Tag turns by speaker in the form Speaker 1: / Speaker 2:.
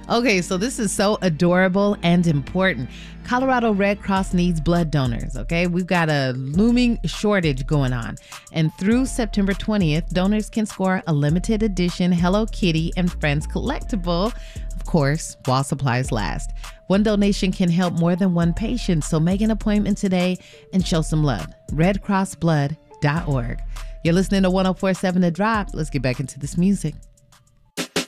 Speaker 1: Okay, so this is so adorable and important. Colorado Red Cross needs blood donors, okay? We've got a looming shortage going on. And through September 20th, donors can score a limited edition Hello Kitty and Friends collectible, of course, while supplies last. One donation can help more than one patient, so make an appointment today and show some love. RedCrossBlood.org. You're listening to 104.7 The Drop. Let's get back into this music.